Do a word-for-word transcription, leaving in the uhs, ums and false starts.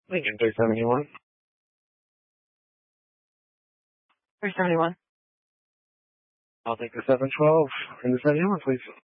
Lincoln three seventy-one. three seventy-one. I'll take the seven twelve and the seventy-one, please.